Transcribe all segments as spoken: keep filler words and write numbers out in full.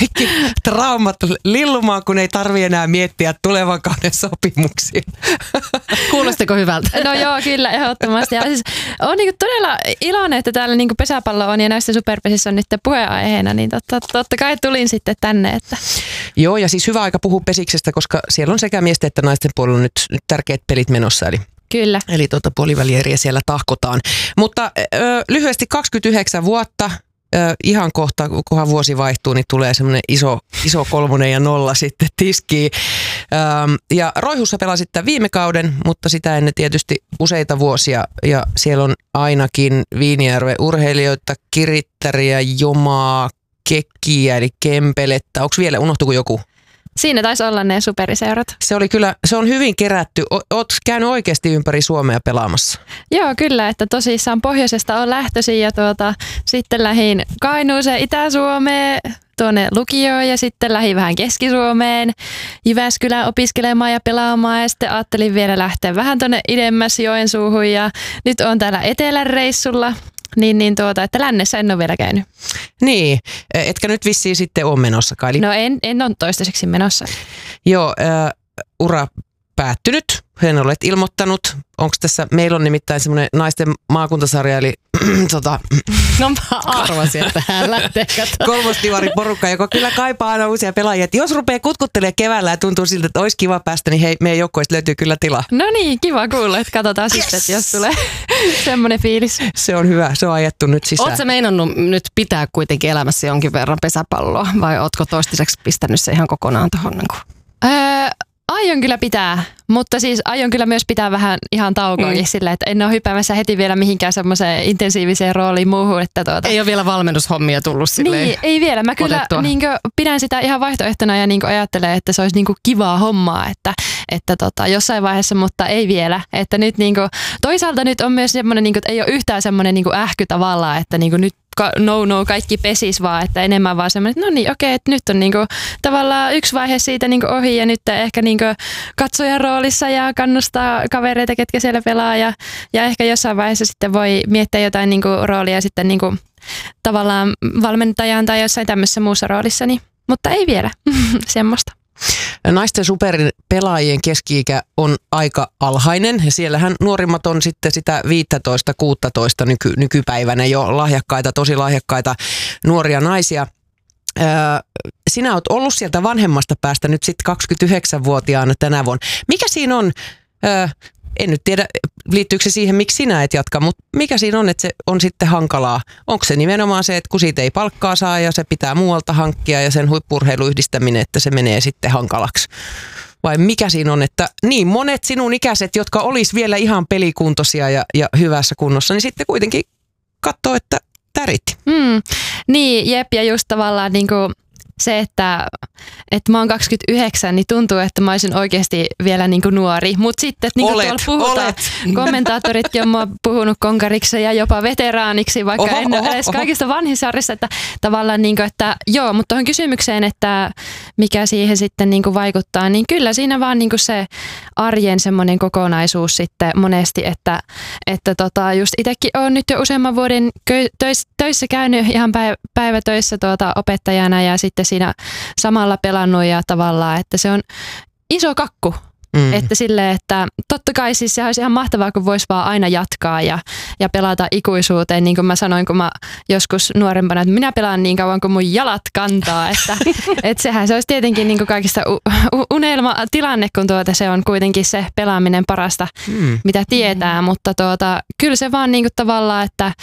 kaikki traumat lillumaan, kun ei tarvitse enää miettiä tulevan kauden sopimuksia. Kuulostiko hyvältä? No joo, kyllä, ehdottomasti. Ja siis on niinku todella iloinen, että täällä niinku pesäpallo on ja näissä superpesissä on nyt puheenaiheena, niin totta, totta kai tulin sitten tänne. Että. Joo, ja siis hyvä aika puhua pesiksestä, koska siellä on sekä miesten että naisten puolella nyt, nyt tärkeät pelit menossa, eli Kyllä. Eli tuota puolivälieriä siellä tahkotaan. Mutta ö, lyhyesti kaksikymmentäyhdeksän vuotta, ö, ihan kohta, kunhan vuosi vaihtuu, niin tulee semmoinen iso, iso kolmonen ja nolla sitten tiskiin. Ö, ja Roihussa pelasit tämän viime kauden, mutta sitä ennen tietysti useita vuosia. Ja siellä on ainakin Viinijärven urheilijoita, Kirittäriä, Jomaa, Kekkiä eli Kempelettä. Onko vielä, unohtuiko joku? Siinä taisi olla ne superiseurat. Se oli kyllä, se on hyvin kerätty. Oot käynyt oikeasti ympäri Suomea pelaamassa? Joo, kyllä, että tosissaan pohjoisesta on lähtöisin ja tuota, sitten lähdin Kainuuseen, Itä-Suomeen, tuonne lukioon ja sitten lähdin vähän Keski-Suomeen, Jyväskylään opiskelemaan ja pelaamaan ja sitten ajattelin vielä lähteä vähän tuonne idemmäs Joensuuhun ja nyt on täällä etelän reissulla. Niin, niin tuota, että lännessä en ole vielä käynyt. Niin, etkä nyt vissiin sitten ole menossa, Kaili? No en, en ole toistaiseksi menossa. Joo, äh, ura päättynyt. Hän olet ilmoittanut. Onko tässä, meillä on nimittäin semmoinen naisten maakuntasarja, eli tota, no mä arvasin, että hän lähtee kolmosdivariporukka, joka kyllä kaipaa aina uusia pelaajia. Et jos rupeaa kutkuttelemaan keväällä ja tuntuu siltä, että olisi kiva päästä, niin hei, meidän joukkueesta löytyy kyllä tilaa. No niin, kiva kuulla, että katsotaan yes. sitten, että jos tulee semmoinen fiilis. Se on hyvä, se on ajettu nyt sisään. Oletko sä meinannut nyt pitää kuitenkin elämässä jonkin verran pesäpalloa vai ootko toistaiseksi pistänyt se ihan kokonaan tuohon? Niin öö, aion kyllä pitää, mutta siis aion kyllä myös pitää vähän ihan taukoakin mm. silleen, että en ole hyppäämässä heti vielä mihinkään semmoiseen intensiiviseen rooliin muuhun. Että tuota, ei ole vielä valmennushommia tullut silleen. Niin, ei vielä. Mä kyllä niinkö, pidän sitä ihan vaihtoehtona ja niinkö ajattelen, että se olisi niinkö kivaa hommaa, että, että tota, jossain vaiheessa, mutta ei vielä. Että nyt niinkö, toisaalta nyt on myös semmoinen, niinkö, että ei ole yhtään semmoinen niinkö ähky tavallaan, että niinkö nyt no no kaikki pesis vaan, että enemmän vaan semmoinen, että no niin okei, että nyt on niinku tavallaan yksi vaihe siitä niinku ohi ja nyt ehkä niinku katsojan roolissa ja kannustaa kavereita, ketkä siellä pelaa ja, ja ehkä jossain vaiheessa sitten voi miettiä jotain niinku roolia sitten niinku tavallaan valmentajan tai jossain tämmöisessä muussa roolissa, niin, mutta ei vielä semmoista. Naisten superpelaajien keski-ikä on aika alhainen ja siellähän nuorimmat on sitten sitä viisitoista kuusitoista nyky, nykypäivänä jo lahjakkaita, tosi lahjakkaita nuoria naisia. Öö, sinä olet ollut sieltä vanhemmasta päästä nyt sitten kaksikymmentäyhdeksänvuotiaana tänä vuonna. Mikä siinä on, öö, en nyt tiedä liittyykö se siihen, miksi sinä et jatka, mutta mikä siinä on, että se on sitten hankalaa? Onko se nimenomaan se, että kun siitä ei palkkaa saa ja se pitää muualta hankkia ja sen huippu-urheilun yhdistäminen, että se menee sitten hankalaksi? Vai mikä siinä on, että niin monet sinun ikäiset, jotka olisi vielä ihan pelikuntoisia ja, ja hyvässä kunnossa, niin sitten kuitenkin katsoo, että täritti. Mm, niin, jep, ja just tavallaan niin kuin se, että, että mä oon kaksikymmentäyhdeksän, niin tuntuu, että mä olisin oikeasti vielä niin kuin nuori. Mutta sitten, että niin kuin olet, tuolla puhutaan, olet. Kommentaattoritkin on mua puhunut konkariksi ja jopa veteraaniksi, vaikka oho, en ole edes oho. kaikista vanhinsarjissa. Että tavallaan, niin kuin, että joo, mutta tuohon kysymykseen, että mikä siihen sitten niin kuin vaikuttaa, niin kyllä siinä vaan niin kuin se arjen semmoinen kokonaisuus sitten monesti, että, että tota, just itsekin olen nyt jo useamman vuoden töissä, töissä käynyt ihan päivätöissä tuota, opettajana ja sitten siinä samalla pelannut ja tavallaan, että se on iso kakku. Mm. Että silleen, että totta kai siis se olisi ihan mahtavaa, kun voisi vaan aina jatkaa ja, ja pelata ikuisuuteen. Niin kuin mä sanoin, kun mä joskus nuorempana, että minä pelaan niin kauan, kun mun jalat kantaa. Että et sehän se olisi tietenkin niin kuin kaikista u- unelmatilanne, kun tuota se on kuitenkin se pelaaminen parasta, mm. mitä tietää. Mm. Mutta tuota, kyllä se vaan niin kuin tavallaan, että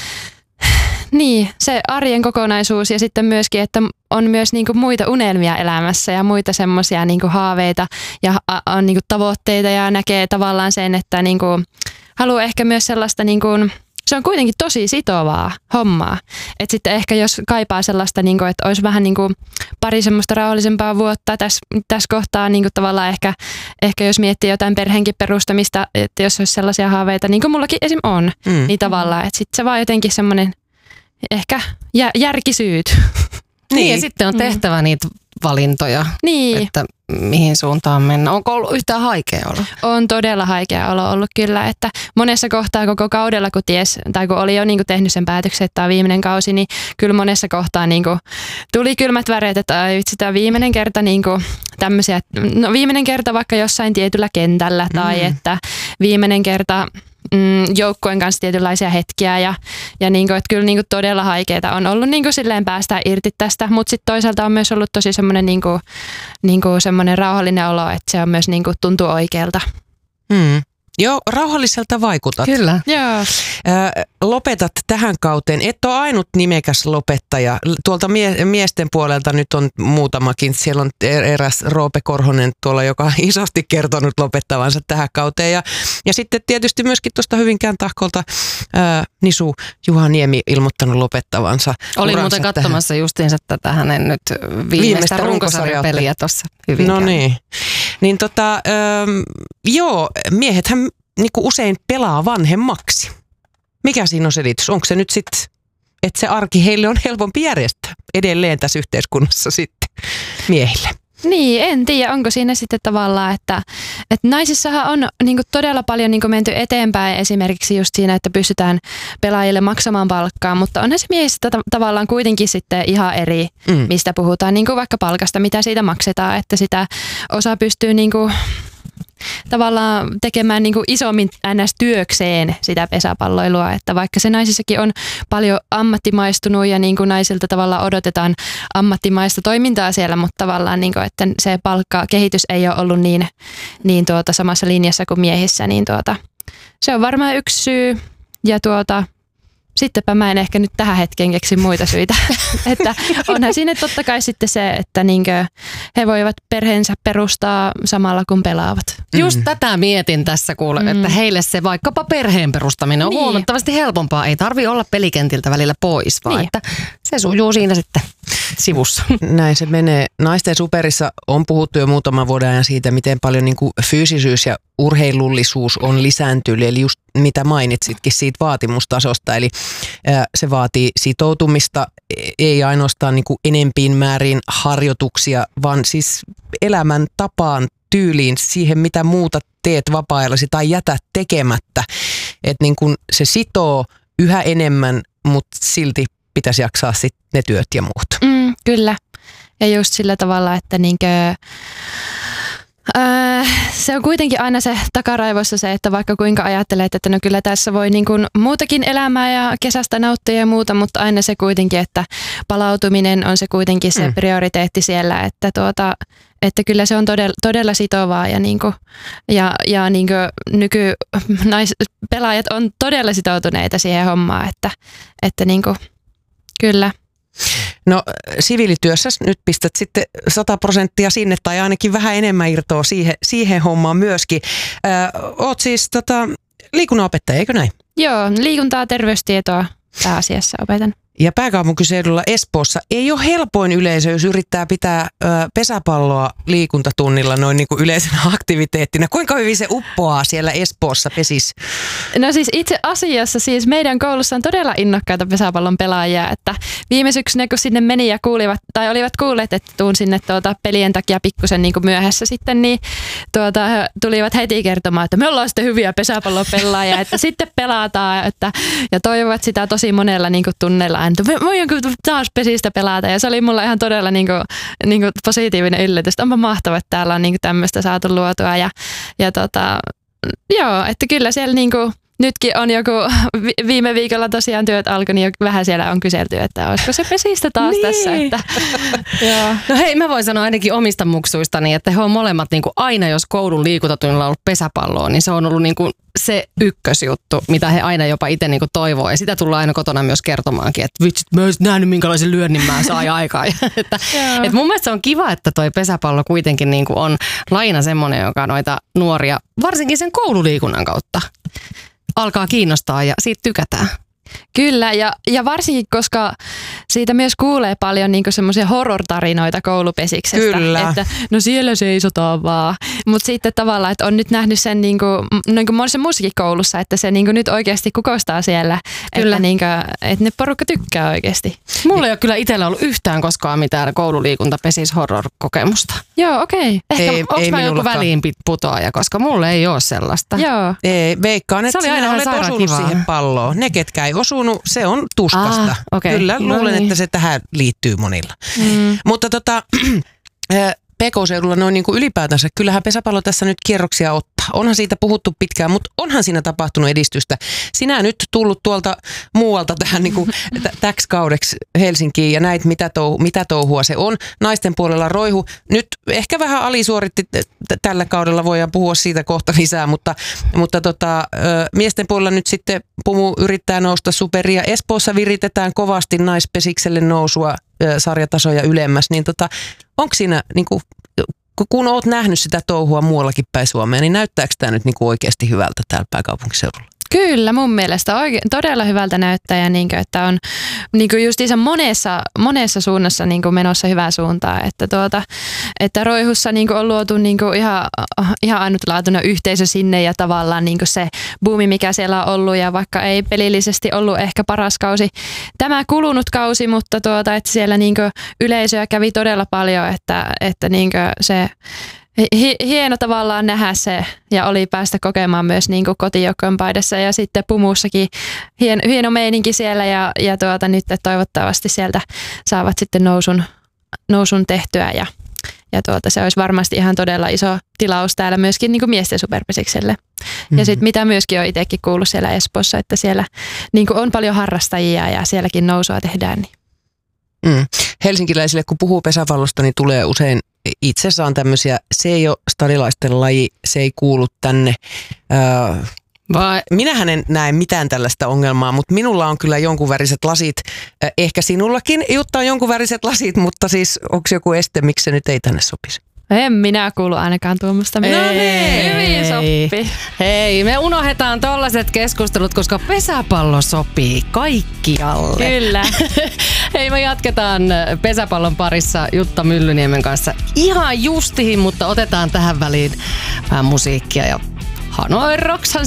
niin, se arjen kokonaisuus ja sitten myöskin, että on myös niinku muita unelmia elämässä ja muita semmoisia niinku haaveita ja on niinku tavoitteita ja näkee tavallaan sen, että niinku haluaa ehkä myös sellaista, niinku, se on kuitenkin tosi sitovaa hommaa. Että sitten ehkä jos kaipaa sellaista, niinku, että olisi vähän niinku pari semmoista rauhallisempaa vuotta tässä täs kohtaa niinku tavallaan ehkä, ehkä jos miettii jotain perheenkin perustamista, että jos olisi sellaisia haaveita, niin kuin mullakin esim. On, mm. niin tavallaan, että sitten se vaan jotenkin semmoinen ehkä jär- järkisyyt. Niin, ja sitten on tehtävä mm. niitä valintoja. Niin. Että mihin suuntaan mennä? Onko ollut yhtään haikea olo? On todella haikea olo ollut kyllä, että monessa kohtaa koko kaudella, kun ties, tai kun oli jo niin kuin tehnyt sen päätöksen, että tämä on viimeinen kausi, niin kyllä monessa kohtaa niin kuin tuli kylmät väreet, että ai vitsi, tämä viimeinen kerta niin kuin tämmöisiä, no viimeinen kerta vaikka jossain tietyllä kentällä, tai mm. että viimeinen kerta mm, joukkueen kanssa tietynlaisia hetkiä, ja, ja niin kuin, että kyllä niin kuin todella haikeeta on ollut niin kuin silleen päästää irti tästä, mutta sitten toisaalta on myös ollut tosi semmoinen niin kuin, niin kuin semmoinen rauhallinen olo, että se on myös niin kuin tuntuu oikealta. Mm. Joo, rauhalliselta vaikutat. Kyllä. Joo. Ö, lopetat tähän kauteen. Et ole ainut nimekäs lopettaja. Tuolta mie- miesten puolelta nyt on muutamakin. Siellä on eräs Roope Korhonen tuolla, joka on isosti kertonut lopettavansa tähän kauteen. Ja, ja sitten tietysti myöskin tuosta Hyvinkään Tahkolta ö, Nisu Juha Niemi ilmoittanut lopettavansa. Olin muuten katsomassa tähän. Justiinsa tätä hänen nyt viimeistä, viimeistä runkosarjapeliä tuossa Hyvinkään. No niin. Niin tota, ö, joo, miehethän niinku usein pelaa vanhemmaksi. Mikä siinä on selitys? Onko se nyt sitten, että se arki heille on helpompi järjestää edelleen tässä yhteiskunnassa sitten miehille? Niin, en tiedä, onko siinä sitten tavallaan, että, että naisissahan on niin kuin todella paljon niin kuin menty eteenpäin esimerkiksi just siinä, että pystytään pelaajille maksamaan palkkaa, mutta onhan se miehissä ta- tavallaan kuitenkin sitten ihan eri, mm. mistä puhutaan, niin kuin vaikka palkasta, mitä siitä maksetaan, että sitä osa pystyy niin kuin tavallaan tekemään niin kuin isommin ns. Työkseen sitä pesäpalloilua, että vaikka se naisissakin on paljon ammattimaistunut ja niin kuin naisilta tavallaan odotetaan ammattimaista toimintaa siellä, mutta tavallaan niin kuin, että se palkkakehitys ei ole ollut niin, niin tuota samassa linjassa kuin miehissä, niin tuota, se on varmaan yksi syy ja tuota sittenpä mä en ehkä nyt tähän hetkeen keksi muita syitä. Että onhan siinä totta kai sitten se, että niinkö he voivat perheensä perustaa samalla kun pelaavat. Mm. Just tätä mietin tässä kuule, mm. että heille se vaikkapa perheen perustaminen on niin. huomattavasti helpompaa. Ei tarvitse olla pelikentiltä välillä pois, vaan niin. että se sujuu siinä sitten sivussa. Näin se menee. Naisten superissa on puhuttu jo muutaman vuoden ajan siitä, miten paljon niin kuin fyysisyys ja urheilullisuus on lisääntynyt. Eli just mitä mainitsitkin siitä vaatimustasosta. Eli ää, se vaatii sitoutumista, ei ainoastaan niin kuin enempiin määrin harjoituksia, vaan siis elämäntapaan, tyyliin, siihen mitä muuta teet vapaa-ajallasi tai jätät tekemättä. Että niin kuin se sitoo yhä enemmän, mutta silti pitäisi jaksaa sit ne työt ja muut. Mm, kyllä. Ja just sillä tavalla, että niinkö, äh, se on kuitenkin aina se takaraivossa se, että vaikka kuinka ajattelet, että no kyllä tässä voi niin kuin muutakin elämää ja kesästä nauttia ja muuta, mutta aina se kuitenkin, että palautuminen on se kuitenkin se mm. prioriteetti siellä, että tuota, että kyllä se on todella, todella sitovaa ja, niinku, ja, ja niinku nykypelaajat on todella sitoutuneita siihen hommaan, että, että niinku, kyllä. No siviilityössä nyt pistät sitten sata prosenttia sinne tai ainakin vähän enemmän irtoa siihen, siihen hommaan myöskin. Ö, oot siis tota, liikunnanopettaja, eikö näin? Joo, liikuntaa, terveystietoa pääasiassa opetan. Ja pääkaupunkiseudulla Espoossa ei ole helpoin yleisö, jos yrittää pitää ö, pesäpalloa liikuntatunnilla noin niin kuin yleisenä aktiviteettina. Kuinka hyvin se uppoaa siellä Espoossa pesis? No siis itse asiassa siis meidän koulussa on todella innokkaita pesäpallon pelaajia, että viime syksynä kun sinne meni ja kuulivat, tai olivat kuulleet, että tuun sinne tuota pelien takia pikkusen niin kuin myöhässä sitten, niin tuota, he tulivat heti kertomaan, että me ollaan sitten hyviä pesäpallon pelaajia, että sitten pelataan, että, ja toivovat sitä tosi monella niin kuin tunnella. Voinko taas pesistä pelata? Ja se oli mulla ihan todella niinku, niinku positiivinen yllätys. Onpa mahtavaa, että täällä on niinku tämmöistä saatu luotua. Ja, ja tota, joo, että kyllä siellä niinku, nytkin on joku, viime viikolla tosiaan työt alkoi, niin vähän siellä on kyselty, että olisiko se pesistä taas niin. tässä. Että, joo. No hei, mä voin sanoa ainakin omista muksuistani, että he on molemmat niinku aina, jos koulun liikuntatunnilla on ollut pesäpalloa, niin se on ollut niinku se ykkösjuttu, mitä he aina jopa itse niinku toivoo. Ja sitä tullaan aina kotona myös kertomaankin, että vitsit, mä olisin nähnyt minkälaisen lyönnin mä sai aikaan. että, et mun mielestä se on kiva, että toi pesäpallo kuitenkin niinku on laina semmoinen, joka noita nuoria, varsinkin sen koululiikunnan kautta, alkaa kiinnostaa ja siitä tykätään. Kyllä, ja, ja varsinkin, koska siitä myös kuulee paljon niinku semmoisia horror-tarinoita koulupesiksestä. Kyllä. Että no siellä seisotaan vaan. Mutta sitten tavallaan, että on nyt nähnyt sen niinku, niinku monessa muussakin koulussa, että se niinku nyt oikeasti kukoistaa siellä. Kyllä. Että, niinku, että ne porukka tykkää oikeasti. Mulla ei ole kyllä itsellä ollut yhtään koskaan mitään koululiikuntapesis horror-kokemusta. Joo, okei. Ehkä Ei- onko ei mä joku minullakaan. väliinputoaja, koska mulla ei ole sellaista. Joo. Ei, veikkaan, Se että oli sinä aina ihan olet sairaan osunut kivaa. siihen palloon. Ne, ketkä ei osunut, se on tuskasta. Ah, okei. Kyllä, No luulen, niin. että se tähän liittyy monilla. Mm. Mutta tota, P K-seudulla noin niin kuin ylipäätänsä, kyllähän pesäpallo tässä nyt kierroksia ottaa. Onhan siitä puhuttu pitkään, mutta onhan siinä tapahtunut edistystä. Sinä nyt tullut tuolta muualta tähän niin kuin t- täksi kaudeksi Helsinkiin ja näit, mitä, touhu, mitä touhua se on. Naisten puolella roihu. Nyt ehkä vähän alisuoritti t- t- tällä kaudella, voidaan puhua siitä kohta lisää, mutta, mutta tota, ö, miesten puolella nyt sitten Pumu yrittää nousta superia. Espoossa viritetään kovasti naispesikselle nousua ö, sarjatasoja ylemmäs, niin tota, onko siinä, niin kuin, kun olet nähnyt sitä touhua muuallakin päin Suomea, niin näyttääkö tämä nyt niin kuin oikeasti hyvältä täällä pääkaupunkiseudulla? Kyllä, mun mielestä oikein, todella hyvältä näyttää ja niin kuin, että on niin kuin justiinsa monessa, monessa suunnassa niin kuin menossa hyvää suuntaa. Että, tuota, että Roihussa niin kuin on luotu niin kuin ihan, ihan ainutlaatuinen yhteisö sinne ja tavallaan niin kuin se buumi, mikä siellä on ollut ja vaikka ei pelillisesti ollut ehkä paras kausi tämä kulunut kausi, mutta tuota, että siellä niin kuin yleisöä kävi todella paljon, että, että niin kuin se hieno tavallaan nähdä se ja oli päästä kokemaan myös niin kuin kotijoukkojen paidassa ja sitten Pumussakin hien, hieno meininki siellä ja, ja tuota, nyt toivottavasti sieltä saavat sitten nousun, nousun tehtyä ja, ja tuota, se olisi varmasti ihan todella iso tilaus täällä myöskin niin kuin miesten superpesikselle. Mm-hmm. Ja sitten mitä myöskin on itsekin kuullut siellä Espoossa, että siellä niin kuin on paljon harrastajia ja sielläkin nousua tehdään. Niin. Mm. Helsinkiläisille, kun puhuu pesäpallosta, niin tulee usein itsessään tämmöisiä, se ei ole stadilaisten laji, se ei kuulu tänne. Öö, Vai minähän en näe mitään tällaista ongelmaa, mutta minulla on kyllä jonkun väriset lasit. Ö, ehkä sinullakin, Jutta, on jonkun väriset lasit, mutta siis onko joku este, miksi se nyt ei tänne sopisi? En minä kuulu ainakaan tuommoista. Ei. Hyvin sopii. Hei, me unohdetaan tollaiset keskustelut, koska pesäpallo sopii kaikkialle. Kyllä. Hei, me jatketaan pesäpallon parissa Jutta Myllyniemen kanssa ihan justiin, mutta otetaan tähän väliin vähän musiikkia ja Hanoi Rocksan